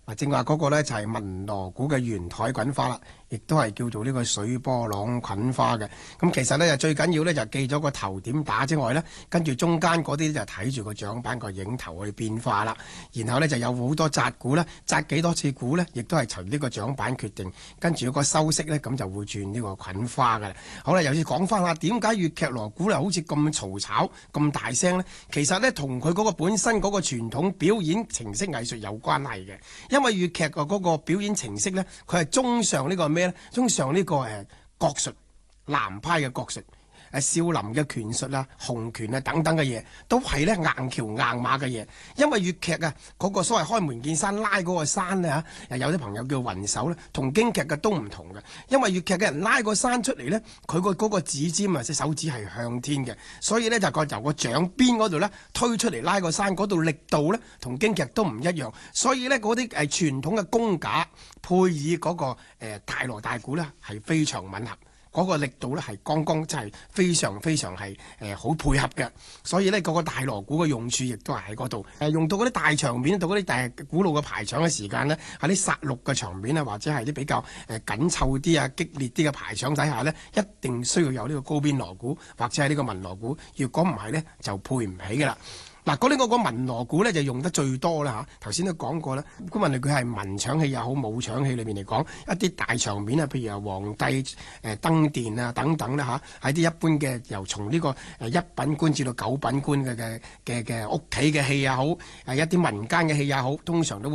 正話嗰個呢就係文鑼鼓嘅圓台滾花啦，亦都係叫做呢個水波浪滾花嘅。咁其實呢，就最緊要呢，就記咗個頭點打之外呢，跟住中間嗰啲就睇住個獎板個影頭去變化啦。然後呢，就有好多紮鼓啦，紮幾多次鼓呢，亦都係隨呢個獎板決定。跟住個收息呢，咁就會轉呢個滾花㗎啦。好啦，又要講翻下點解粵劇鑼鼓呢好似咁嘈吵咁大聲呢？其實呢，同佢嗰個本身嗰個傳統表演程式藝術有關係嘅。因為粵劇嘅嗰個表演程式呢，佢係中上呢個咩呢？中上呢個國術，南派嘅國術，少林嘅拳術啊、洪拳啊等等嘅嘢，都係呢硬橋硬馬嘅嘢。因為粵劇啊嗰個所謂開門見山拉嗰個山呢，有啲朋友叫雲手呢，同京劇嘅都唔同嘅。因為粵劇嘅人拉個山出嚟呢，佢個嗰個指尖啊，隻手指係向天嘅，所以呢，就由個掌邊嗰度呢推出嚟拉個山嗰度力度呢，同京劇都唔一樣。所以呢，嗰啲傳統嘅功架配以嗰個大鑼大鼓呢，係非常吻合。嗰個力度呢係剛剛真係非常非常係好配合嘅，所以呢，嗰個大鑼鼓嘅用處亦都係喺嗰度。用到嗰啲大場面，到嗰啲大鼓路嘅排場嘅時間呢，喺啲殺戮嘅場面啊，或者係啲比較緊湊啲啊、激烈啲嘅排場底下呢，一定需要有呢個高邊鑼鼓或者係呢個文鑼鼓。如果唔係呢，就配唔起㗎啦。嗱，嗰啲我講文鑼鼓呢，就用得最多啦嚇。頭先都講過啦，咁問佢係文場戲又好，武場戲裏面嚟講，一啲大場面啊，譬如話皇帝登殿啊等等啦嚇，喺啲一般嘅由從呢個一品官至到九品官嘅屋企嘅戲也好，一啲民間嘅戲也好，通常都會